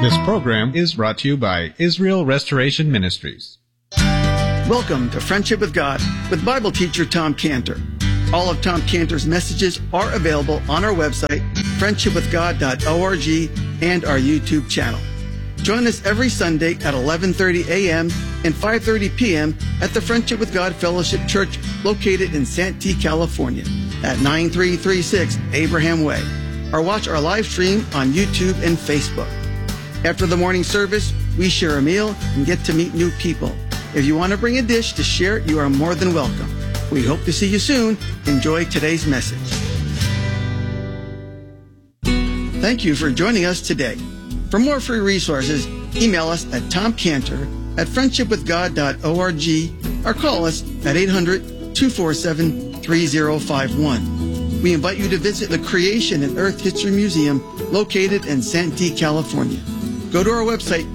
This program is brought to you by Israel Restoration Ministries. Welcome to Friendship with God with Bible teacher Tom Cantor. All of Tom Cantor's messages are available on our website, friendshipwithgod.org, and our YouTube channel. Join us every Sunday at 11:30 a.m. and 5:30 p.m. at the Friendship with God Fellowship Church located in Santee, California at 9336 Abraham Way. Or watch our live stream on YouTube and Facebook. After the morning service, we share a meal and get to meet new people. If you want to bring a dish to share, you are more than welcome. We hope to see you soon. Enjoy today's message. Thank you for joining us today. For more free resources, email us at tomcantor@friendshipwithgod.org or call us at 800-247-3051. We invite you to visit the Creation and Earth History Museum located in Santee, California. Go to our website,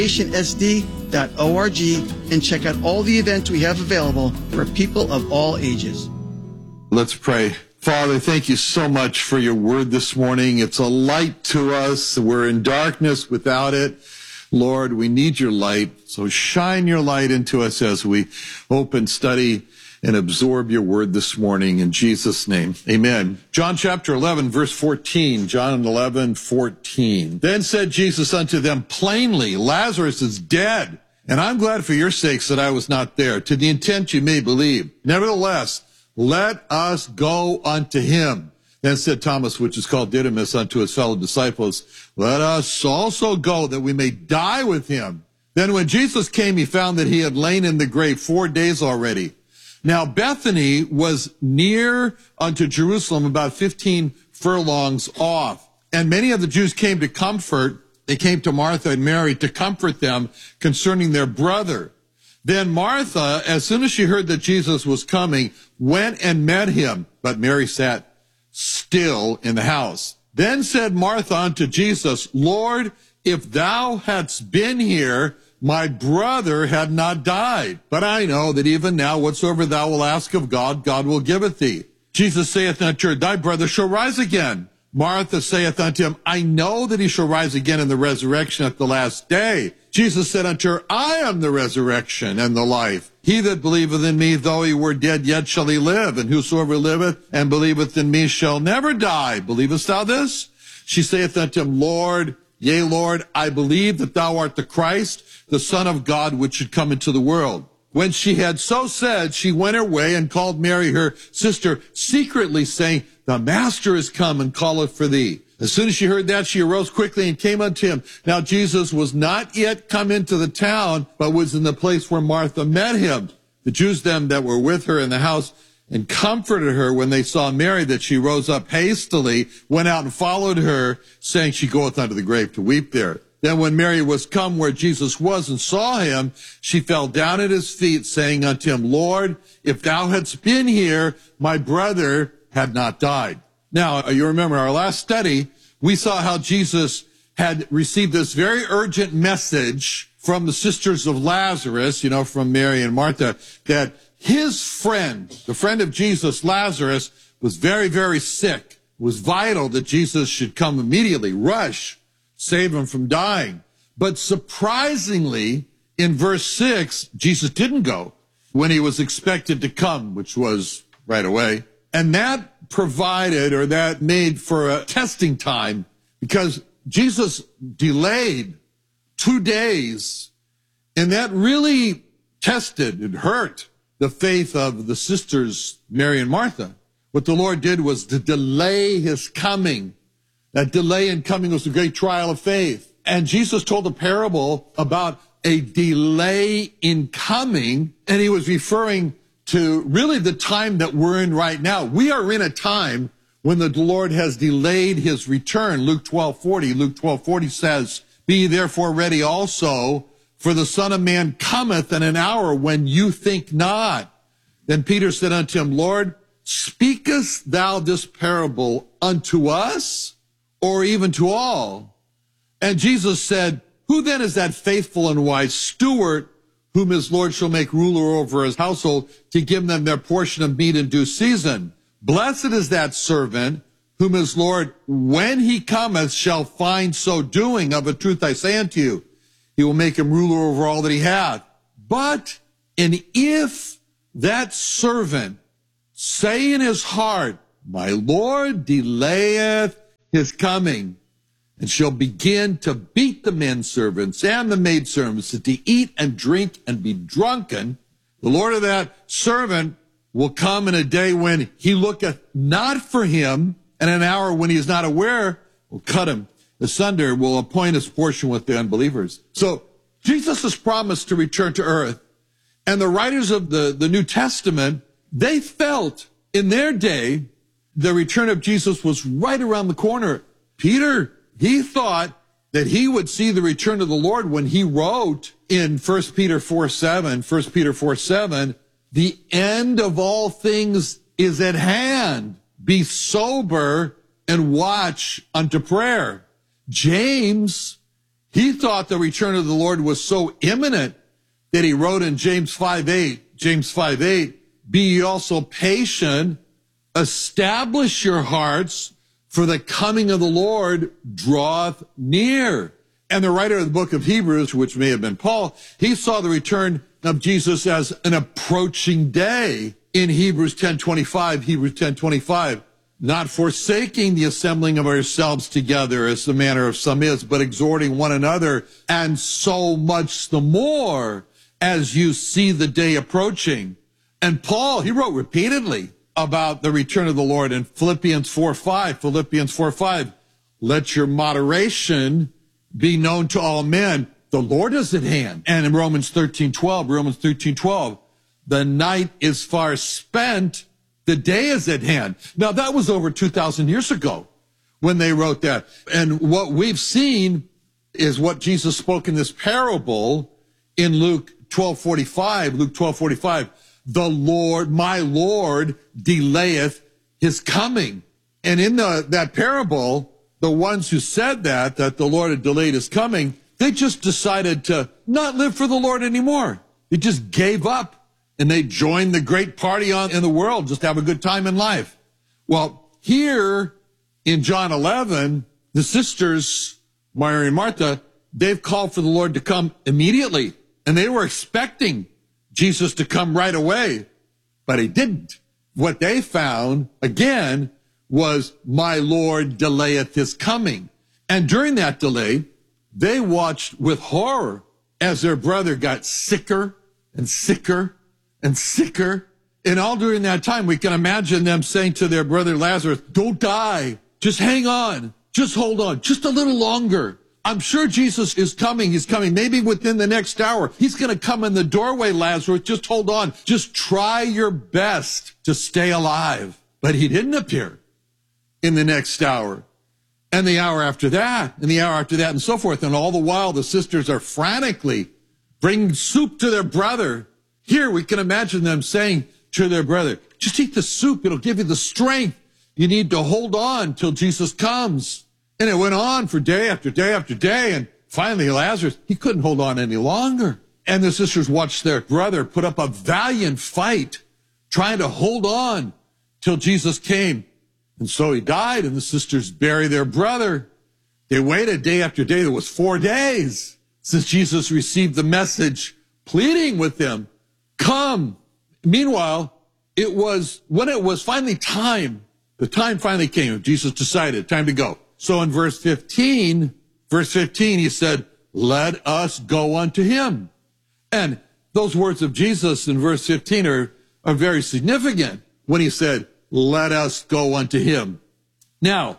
creationsd.org, and check out all the events we have available for people of all ages. Let's pray. Father, thank you so much for your word this morning. It's a light to us. We're in darkness without it. Lord, we need your light. So shine your light into us as we open, study, and absorb your word this morning in Jesus' name. Amen. John chapter 11, verse 14. John 11:14. Then said Jesus unto them plainly, Lazarus is dead, and I'm glad for your sakes that I was not there, to the intent you may believe. Nevertheless, let us go unto him. Then said Thomas, which is called Didymus, unto his fellow disciples, let us also go, that we may die with him. Then when Jesus came, he found that he had lain in the grave 4 days already. Now Bethany was near unto Jerusalem, about 15 furlongs off. And many of the Jews came to comfort. They came to Martha and Mary to comfort them concerning their brother. Then Martha, as soon as she heard that Jesus was coming, went and met him. But Mary sat still in the house. Then said Martha unto Jesus, Lord, if thou hadst been here, my brother had not died. But I know that even now whatsoever thou wilt ask of God, God will give it thee. Jesus saith unto her, thy brother shall rise again. Martha saith unto him, I know that he shall rise again in the resurrection at the last day. Jesus said unto her, I am the resurrection and the life. He that believeth in me, though he were dead, yet shall he live. And whosoever liveth and believeth in me shall never die. Believest thou this? She saith unto him, Lord, yea, Lord, I believe that thou art the Christ, the Son of God, which should come into the world. When she had so said, she went her way and called Mary, her sister, secretly, saying, the Master is come and calleth for thee. As soon as she heard that, she arose quickly and came unto him. Now Jesus was not yet come into the town, but was in the place where Martha met him. The Jews them that were with her in the house and comforted her when they saw Mary, that she rose up hastily, went out and followed her, saying, she goeth unto the grave to weep there. Then when Mary was come where Jesus was and saw him, she fell down at his feet, saying unto him, Lord, if thou hadst been here, my brother had not died. Now, you remember our last study, we saw how Jesus had received this very urgent message from the sisters of Lazarus, from Mary and Martha, that his friend, the friend of Jesus, Lazarus, was very, very sick. It was vital that Jesus should come immediately, rush, save him from dying. But surprisingly, in verse 6, Jesus didn't go when he was expected to come, which was right away. And that that made for a testing time, because Jesus delayed 2 days, and that really tested and hurt the faith of the sisters, Mary and Martha. What the Lord did was to delay his coming. That delay in coming was a great trial of faith. And Jesus told a parable about a delay in coming, and he was referring to really the time that we're in right now. We are in a time when the Lord has delayed his return. Luke 12:40 says, be ye therefore ready also, for the Son of Man cometh in an hour when you think not. Then Peter said unto him, Lord, speakest thou this parable unto us, or even to all? And Jesus said, who then is that faithful and wise steward, whom his Lord shall make ruler over his household, to give them their portion of meat in due season? Blessed is that servant whom his Lord, when he cometh, shall find so doing. Of a truth I say unto you, he will make him ruler over all that he hath. And if that servant say in his heart, my Lord delayeth his coming, and shall begin to beat the men servants and the maid servants, to eat and drink and be drunken, the Lord of that servant will come in a day when he looketh not for him, and an hour when he is not aware, will cut him asunder, will appoint his portion with the unbelievers. So Jesus has promised to return to earth, and the writers of the New Testament, they felt in their day the return of Jesus was right around the corner. Peter, he thought that he would see the return of the Lord when he wrote in 1 Peter 4:7, the end of all things is at hand. Be sober and watch unto prayer. James, he thought the return of the Lord was so imminent that he wrote in James 5:8, be ye also patient, establish your hearts, for the coming of the Lord draweth near. And the writer of the book of Hebrews, which may have been Paul, he saw the return of Jesus as an approaching day in Hebrews 10:25, not forsaking the assembling of ourselves together as the manner of some is, but exhorting one another, and so much the more as you see the day approaching. And Paul, he wrote repeatedly about the return of the Lord in Philippians 4:5, let your moderation be known to all men. The Lord is at hand. And in Romans 13:12, the night is far spent, the day is at hand. Now that was over 2,000 years ago when they wrote that. And what we've seen is what Jesus spoke in this parable in Luke 12:45, the Lord, my Lord, delayeth his coming. And in that parable, the ones who said that the Lord had delayed his coming, they just decided to not live for the Lord anymore. They just gave up and they joined the great party in the world, just have a good time in life. Well, here in John 11, the sisters, Mary and Martha, they've called for the Lord to come immediately. And they were expecting Jesus to come right away, but he didn't. What they found, again, was my Lord delayeth his coming. And during that delay, they watched with horror as their brother got sicker and sicker and sicker. And all during that time, we can imagine them saying to their brother Lazarus, don't die, just hang on, just hold on, just a little longer. I'm sure Jesus is coming. He's coming maybe within the next hour. He's going to come in the doorway, Lazarus. Just hold on. Just try your best to stay alive. But he didn't appear in the next hour. And the hour after that, and the hour after that, and so forth. And all the while, the sisters are frantically bringing soup to their brother. Here, we can imagine them saying to their brother, just eat the soup. It'll give you the strength you need to hold on till Jesus comes. And it went on for day after day after day. And finally, Lazarus, he couldn't hold on any longer. And the sisters watched their brother put up a valiant fight, trying to hold on till Jesus came. And so he died, and the sisters buried their brother. They waited day after day. There was 4 days since Jesus received the message pleading with them, come. Meanwhile, when it was finally time, the time finally came. Jesus decided, time to go. So in verse 15, he said, let us go unto him. And those words of Jesus in verse 15 are very significant when he said, let us go unto him. Now,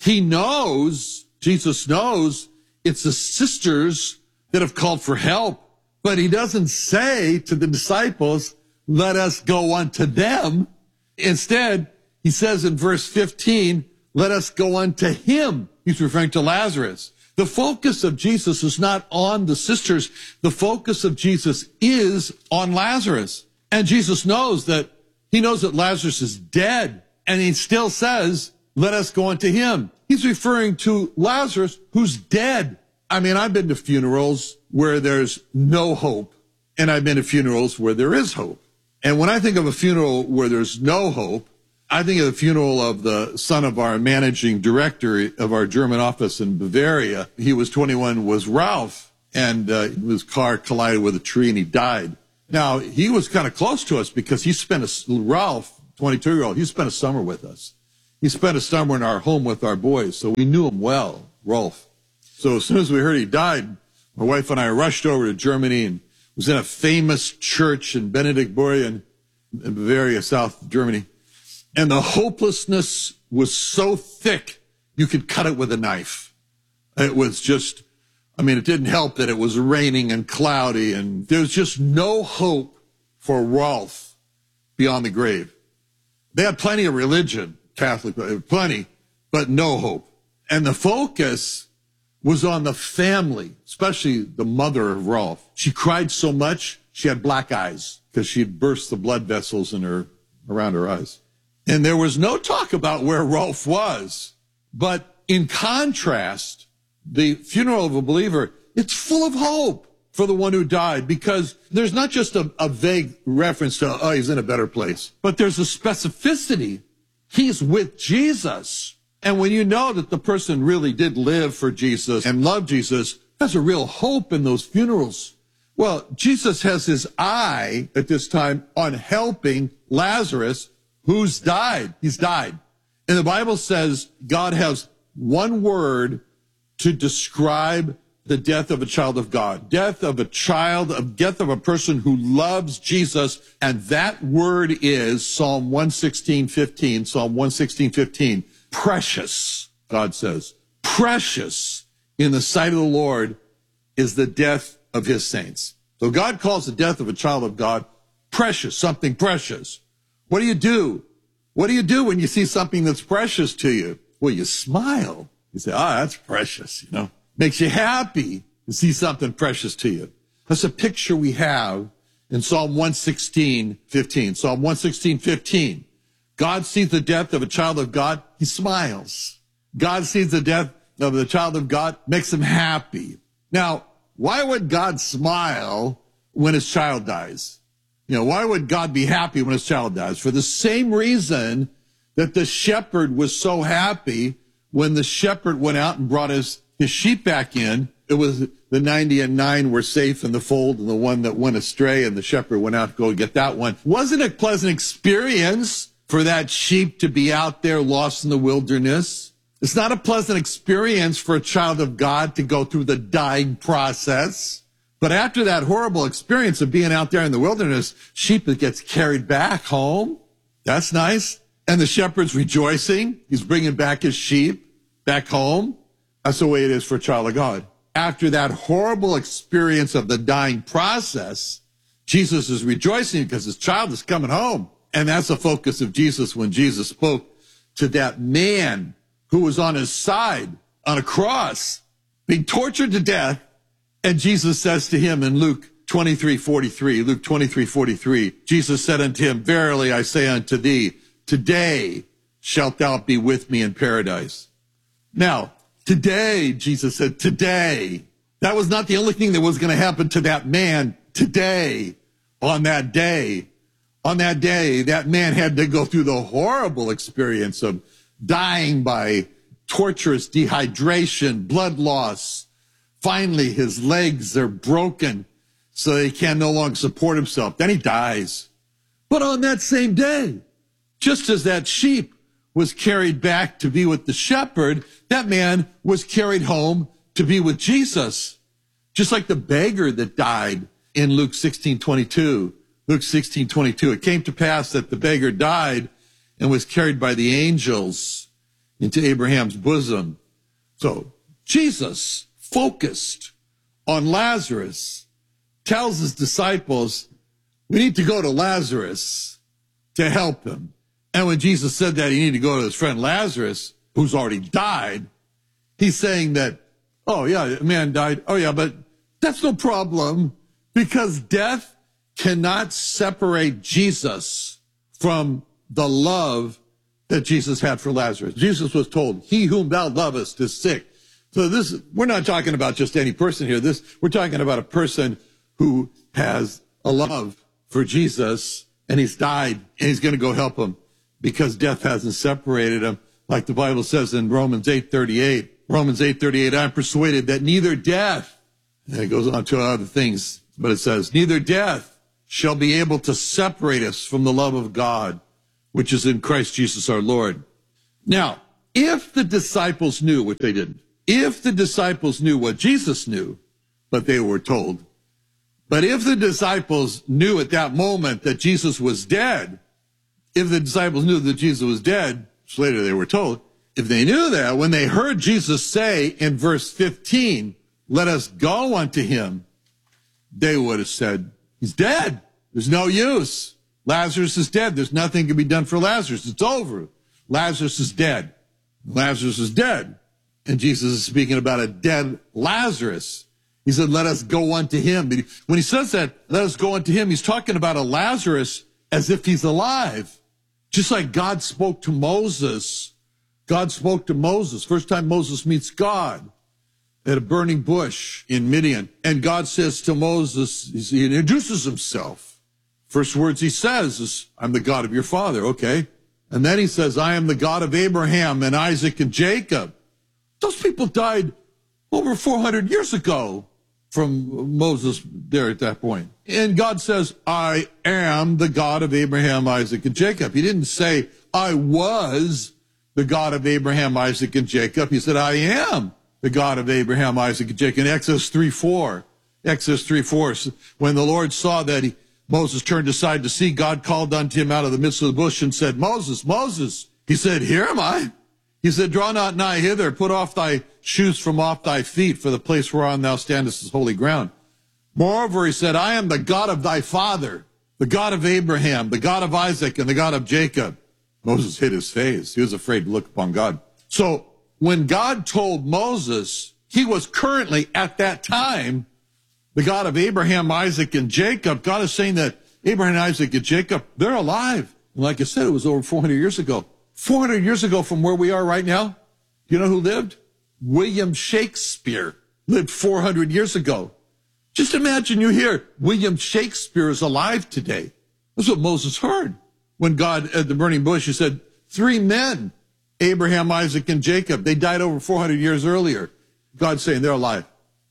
Jesus knows it's the sisters that have called for help, but he doesn't say to the disciples, let us go unto them. Instead, he says in verse 15, let us go unto him. He's referring to Lazarus. The focus of Jesus is not on the sisters. The focus of Jesus is on Lazarus. And Jesus knows that Lazarus is dead. And he still says, let us go unto him. He's referring to Lazarus who's dead. I mean, I've been to funerals where there's no hope. And I've been to funerals where there is hope. And when I think of a funeral where there's no hope, I think of the funeral of the son of our managing director of our German office in Bavaria. He was 21, was Ralph, and his car collided with a tree and he died. Now, he was kind of close to us because Ralph, 22-year-old, he spent a summer with us. He spent a summer in our home with our boys, so we knew him well, Rolf. So as soon as we heard he died, my wife and I rushed over to Germany and was in a famous church in Benediktbeuren in Bavaria, South Germany. And the hopelessness was so thick, you could cut it with a knife. It was just, it didn't help that it was raining and cloudy, and there was just no hope for Rolf beyond the grave. They had plenty of religion, Catholic, plenty, but no hope. And the focus was on the family, especially the mother of Rolf. She cried so much, she had black eyes because she had burst the blood vessels around her eyes. And there was no talk about where Rolf was. But in contrast, the funeral of a believer, it's full of hope for the one who died, because there's not just a vague reference to, oh, he's in a better place, but there's a specificity. He's with Jesus. And when you know that the person really did live for Jesus and love Jesus, there's a real hope in those funerals. Well, Jesus has his eye at this time on helping Lazarus, who's died. He's died. And the Bible says God has one word to describe the death of a child of God. Death of a person who loves Jesus. And that word is Psalm 116:15. Psalm 116:15. Precious, God says. Precious in the sight of the Lord is the death of his saints. So God calls the death of a child of God precious, something precious. What do you do? What do you do when you see something that's precious to you? Well, you smile. You say, that's precious, Makes you happy to see something precious to you. That's a picture we have in Psalm 116:15. Psalm 116:15. God sees the death of a child of God, he smiles. God sees the death of the child of God, makes him happy. Now, why would God smile when his child dies? Why would God be happy when his child dies? For the same reason that the shepherd was so happy when the shepherd went out and brought his sheep back in. It was the 90 and 9 were safe in the fold, and the one that went astray, and the shepherd went out to go get that one. Wasn't it a pleasant experience for that sheep to be out there lost in the wilderness? It's not a pleasant experience for a child of God to go through the dying process. But after that horrible experience of being out there in the wilderness, sheep that gets carried back home, that's nice. And the shepherd's rejoicing. He's bringing back his sheep back home. That's the way it is for a child of God. After that horrible experience of the dying process, Jesus is rejoicing because his child is coming home. And that's the focus of Jesus when Jesus spoke to that man who was on his side on a cross, being tortured to death. And Jesus says to him in Luke 23:43, Jesus said unto him, verily I say unto thee, today shalt thou be with me in paradise. Now, today, Jesus said, today. That was not the only thing that was going to happen to that man today. On that day, that man had to go through the horrible experience of dying by torturous dehydration, blood loss. Finally, his legs are broken so he can no longer support himself. Then he dies. But on that same day, just as that sheep was carried back to be with the shepherd, that man was carried home to be with Jesus. Just like the beggar that died in Luke 16:22. Luke 16:22. It came to pass that the beggar died and was carried by the angels into Abraham's bosom. So Jesus, focused on Lazarus, tells his disciples, we need to go to Lazarus to help him. And when Jesus said that he needed to go to his friend Lazarus, who's already died, he's saying that, oh yeah, a man died. Oh yeah, but that's no problem, because death cannot separate Jesus from the love that Jesus had for Lazarus. Jesus was told, he whom thou lovest is sick. So we're not talking about just any person here. We're talking about a person who has a love for Jesus, and he's died, and he's going to go help him. because death hasn't separated him. Like the Bible says in Romans 8:38. Romans 8:38, I'm persuaded that neither death, and it goes on to other things, but it says, neither death shall be able to separate us from the love of God, which is in Christ Jesus our Lord. Now, if the disciples knew, which they didn't, if the disciples knew what Jesus knew, but they were told, but if the disciples knew at that moment that Jesus was dead, if the disciples knew that Jesus was dead, which later they were told, if they knew that, when they heard Jesus say in verse 15, let us go unto him, they would have said, he's dead. There's no use. Lazarus is dead. There's nothing can be done for Lazarus. It's over. Lazarus is dead. Lazarus is dead. And Jesus is speaking about a dead Lazarus. He said, let us go unto him. But when he says that, let us go unto him, he's talking about a Lazarus as if he's alive. Just like God spoke to Moses. God spoke to Moses. First time Moses meets God at a burning bush in Midian. And God says to Moses, he introduces himself. First words he says is, I'm the God of your father. Okay. And then he says, I am the God of Abraham and Isaac and Jacob. Those people died over 400 years ago from Moses there at that point. And God says, I am the God of Abraham, Isaac, and Jacob. He didn't say, I was the God of Abraham, Isaac, and Jacob. He said, I am the God of Abraham, Isaac, and Jacob. In Exodus 3:4, Exodus 3:4, when the Lord saw that Moses turned aside to see, God called unto him out of the midst of the bush and said, Moses, Moses. He said, here am I. He said, draw not nigh hither, put off thy shoes from off thy feet, for the place whereon thou standest is holy ground. Moreover, he said, I am the God of thy father, the God of Abraham, the God of Isaac, and the God of Jacob. Moses hid his face. He was afraid to look upon God. So when God told Moses, he was currently at that time the God of Abraham, Isaac, and Jacob. God is saying that Abraham, Isaac, and Jacob, they're alive. And like I said, it was over 400 years ago. 400 years ago from where we are right now, you know who lived? William Shakespeare lived 400 years ago. Just imagine you hear William Shakespeare is alive today. That's what Moses heard. When God, at the burning bush, he said, 3 men, Abraham, Isaac, and Jacob, they died over 400 years earlier. God's saying they're alive.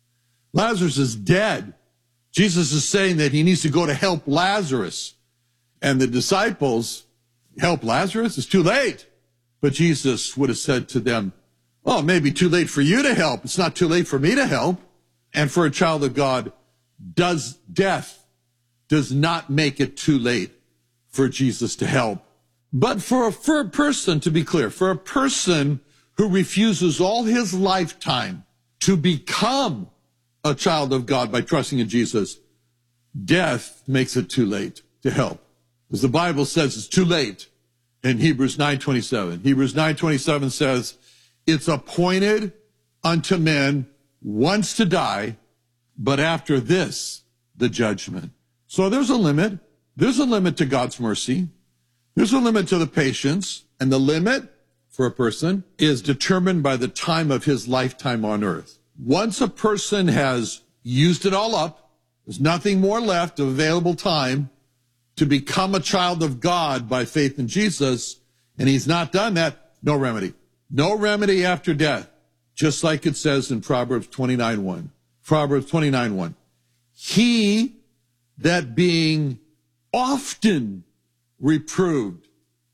Lazarus is dead. Jesus is saying that he needs to go to help Lazarus. And the disciples, help Lazarus? It's too late. But Jesus would have said to them, oh, it may be too late for you to help. It's not too late for me to help. And for a child of God, death does not make it too late for Jesus to help. But for a person, to be clear, for a person who refuses all his lifetime to become a child of God by trusting in Jesus, death makes it too late to help. As the Bible says, it's too late in Hebrews 9:27. Hebrews 9:27 says, it's appointed unto men once to die, but after this, the judgment. So there's a limit. There's a limit to God's mercy. There's a limit to the patience. And the limit for a person is determined by the time of his lifetime on earth. Once a person has used it all up, there's nothing more left of available time to become a child of God by faith in Jesus, and he's not done that, no remedy. No remedy after death. Just like it says in Proverbs 29:1. Proverbs 29:1. He that being often reproved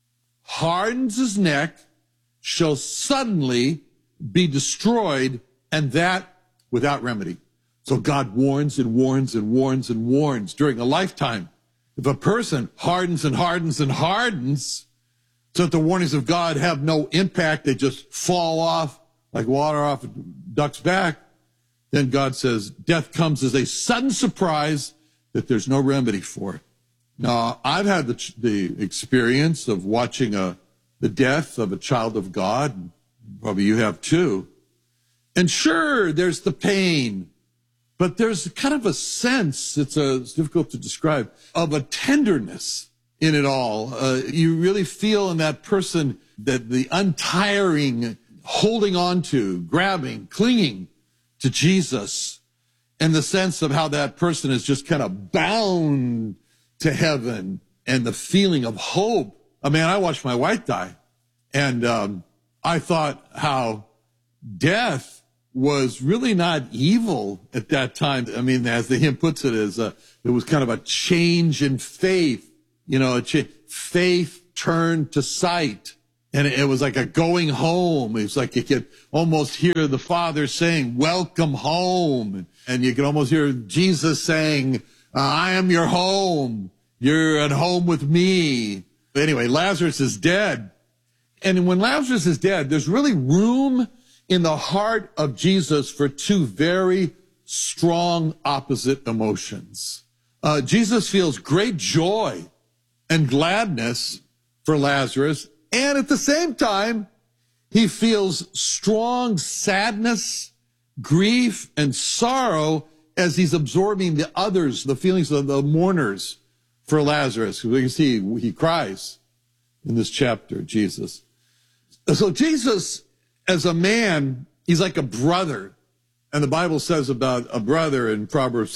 hardens his neck shall suddenly be destroyed, and that without remedy. So God warns and warns and warns and warns during a lifetime. If a person hardens and hardens and hardens, so that the warnings of God have no impact, they just fall off like water off a duck's back, then God says death comes as a sudden surprise that there's no remedy for it. Now, I've had the experience of watching the death of a child of God. Probably you have too. And sure, there's the pain, but there's kind of a sense, it's difficult to describe, of a tenderness in it all. You really feel in that person that the untiring holding on to, grabbing, clinging to Jesus, and the sense of how that person is just kind of bound to heaven, and the feeling of hope I watched my wife die, and I thought how death was really not evil at that time. I mean, as the hymn puts it, it was kind of a change in faith. Faith turned to sight. And it was like a going home. It was like you could almost hear the Father saying, welcome home. And you could almost hear Jesus saying, I am your home. You're at home with me. Anyway, Lazarus is dead. And when Lazarus is dead, there's really room in the heart of Jesus for two very strong opposite emotions. Jesus feels great joy and gladness for Lazarus. And at the same time, he feels strong sadness, grief, and sorrow as he's absorbing the others, the feelings of the mourners for Lazarus. We can see he cries in this chapter, Jesus. So Jesus, as a man, he's like a brother. And the Bible says about a brother in Proverbs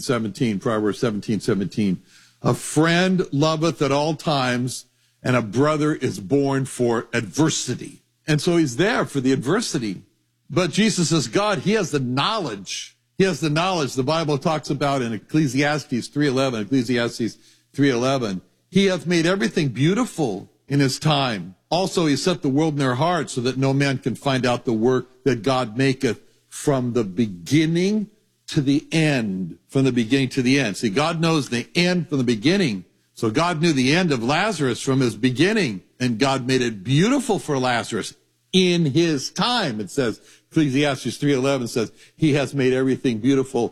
17:17, a friend loveth at all times, and a brother is born for adversity. And so he's there for the adversity. But Jesus is God. He has the knowledge. He has the knowledge. The Bible talks about in Ecclesiastes 3:11, he hath made everything beautiful in his time. Also, he set the world in their hearts so that no man can find out the work that God maketh from the beginning to the end. From the beginning to the end. See, God knows the end from the beginning. So God knew the end of Lazarus from his beginning, and God made it beautiful for Lazarus in his time. It says, Ecclesiastes 3:11 says, he has made everything beautiful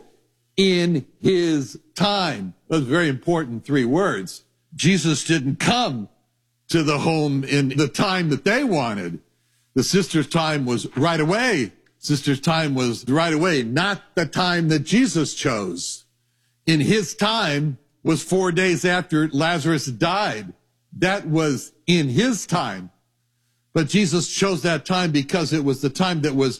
in his time. Those are very important three words. Jesus didn't come to the home in the time that they wanted. The sister's time was right away. Sister's time was right away, not the time that Jesus chose. In his time was 4 days after Lazarus died. That was in his time. But Jesus chose that time because it was the time that was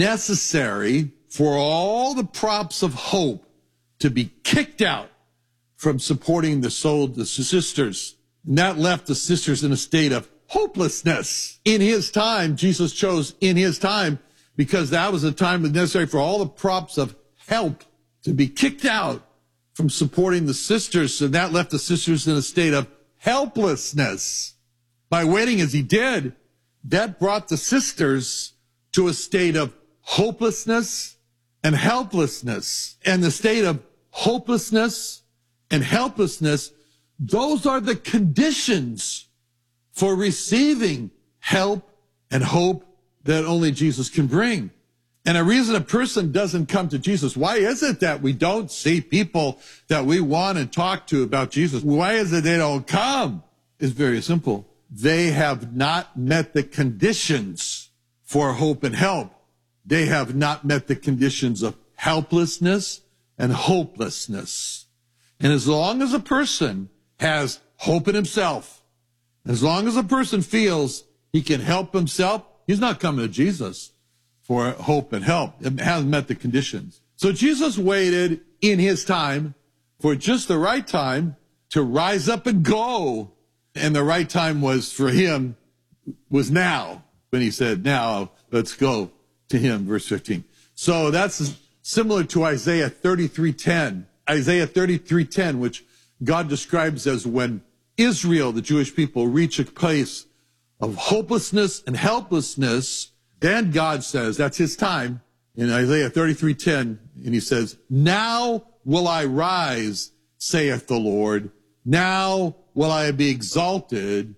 necessary for all the props of hope to be kicked out from supporting the sisters. And that left the sisters in a state of hopelessness. In his time, Jesus chose in his time because that was the time that was necessary for all the props of help to be kicked out from supporting the sisters, and that left the sisters in a state of helplessness. By waiting as he did, that brought the sisters to a state of hopelessness and helplessness. And the state of hopelessness and helplessness, those are the conditions for receiving help and hope that only Jesus can bring. And a reason a person doesn't come to Jesus, why is it that we don't see people that we want to talk to about Jesus? Why is it they don't come? It's very simple. They have not met the conditions for hope and help. They have not met the conditions of helplessness and hopelessness. And as long as a person has hope in himself, as long as a person feels he can help himself, he's not coming to Jesus for hope and help. It hasn't met the conditions. So Jesus waited in his time for just the right time to rise up and go. And the right time was for him was now. When he said, now let's go to him, verse 15. So that's similar to Isaiah 33:10. Isaiah 33:10, which God describes as when Israel, the Jewish people, reach a place of hopelessness and helplessness, then God says, that's his time, in Isaiah 33:10, and he says, now will I rise, saith the Lord. Now will I be exalted.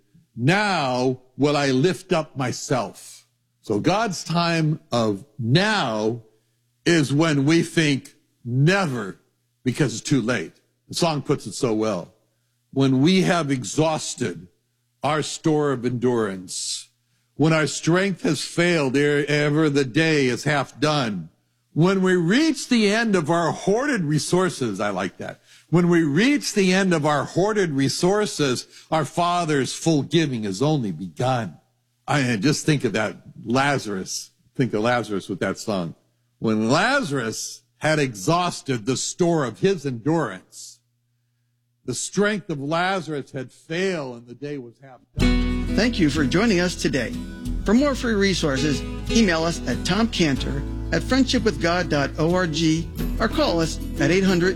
Now will I lift up myself. So God's time of now is when we think never, because it's too late. The song puts it so well. When we have exhausted our store of endurance, when our strength has failed ere ever the day is half done, when we reach the end of our hoarded resources, I like that. When we reach the end of our hoarded resources, our Father's full giving has only begun. I just think of that Lazarus. Think of Lazarus with that song. When Lazarus had exhausted the store of his endurance, The strength of Lazarus had failed and the day was half done. Thank you for joining us today. For more free resources, email us at tomcantor@friendshipwithgod.org or call us at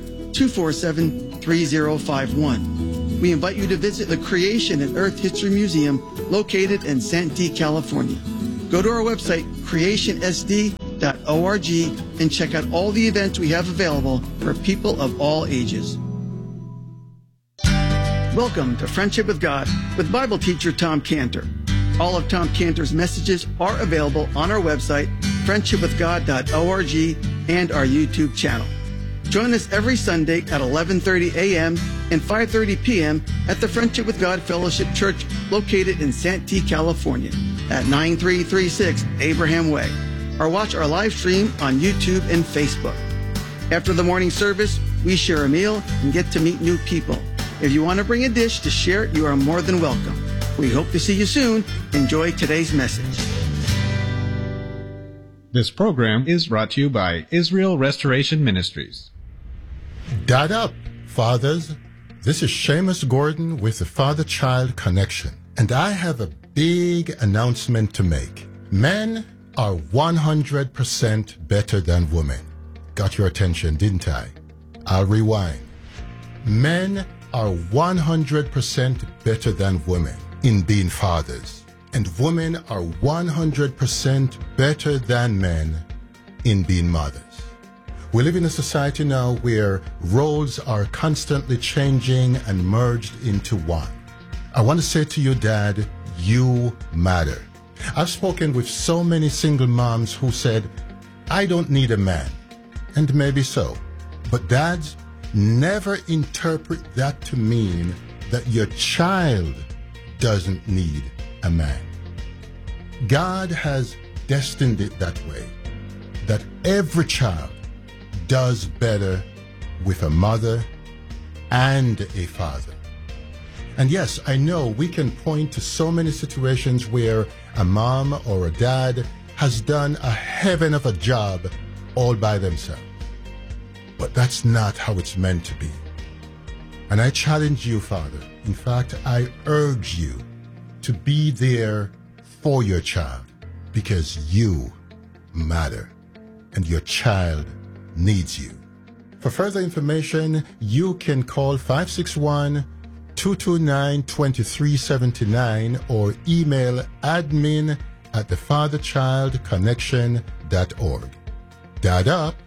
800-247-3051. We invite you to visit the Creation and Earth History Museum located in Santee, California. Go to our website, creationsd.org, and check out all the events we have available for people of all ages. Welcome to Friendship with God with Bible teacher Tom Cantor. All of Tom Cantor's messages are available on our website, friendshipwithgod.org, and our YouTube channel. Join us every Sunday at 11:30 a.m. and 5:30 p.m. at the Friendship with God Fellowship Church located in Santee, California at 9336 Abraham Way. Or watch our live stream on YouTube and Facebook. After the morning service, we share a meal and get to meet new people. If you want to bring a dish to share, you are more than welcome. We hope to see you soon. Enjoy today's message. This program is brought to you by Israel Restoration Ministries. Dad up, fathers. This is Seamus Gordon with the Father-Child Connection, and I have a big announcement to make. Men are 100% better than women. Got your attention, didn't I? I'll rewind. Men are 100% better than women in being fathers, and women are 100% better than men in being mothers. We live in a society now where roles are constantly changing and merged into one. I want to say to you, Dad, you matter. I've spoken with so many single moms who said, I don't need a man. And maybe so. But dads, never interpret that to mean that your child doesn't need a man. God has destined it that way, that every child does better with a mother and a father. And yes, I know we can point to so many situations where a mom or a dad has done a heaven of a job all by themselves. But that's not how it's meant to be. And I challenge you, Father. In fact, I urge you to be there for your child because you matter and your child needs you. For further information, you can call 561-229-2379 or email admin@thefatherchildconnection.org. Dad up.